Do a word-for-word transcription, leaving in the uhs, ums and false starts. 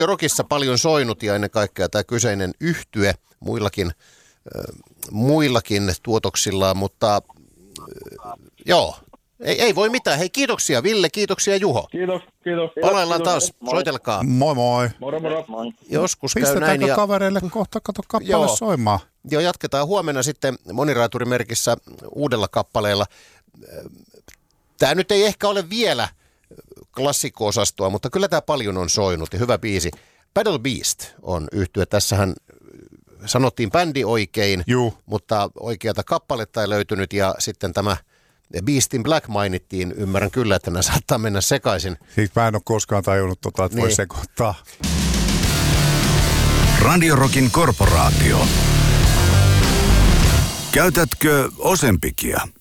Rockissa paljon soinut ja ennen kaikkea tämä kyseinen yhtye muillakin, äh, muillakin tuotoksillaan, mutta äh, joo, ei, ei voi mitään. Hei, kiitoksia Ville, kiitoksia Juho. Kiitos, kiitos. Palaillaan kiitos, taas, moi. soitelkaa. Moi moi. Moro, moro. Moi. Joskus käy näin. Pistetäänkö Ja kavereille kohta, kato kappale Joo. soimaan? joo, jatketaan huomenna sitten moniraaturimerkissä uudella kappaleella. Tämä nyt ei ehkä ole vielä klassikko-osastoa, mutta kyllä tämä paljon on soinut ja hyvä biisi. Battle Beast on yhtye. Tässähän sanottiin bändi oikein, Juu. mutta oikeata kappaletta ei löytynyt ja sitten tämä Beast in Black mainittiin. Ymmärrän kyllä, että nämä saattaa mennä sekaisin. Siis mä en ole koskaan tajunnut tota, että Niin. voi sekoittaa. Radio Rockin korporaatio. Käytätkö Ozempicia?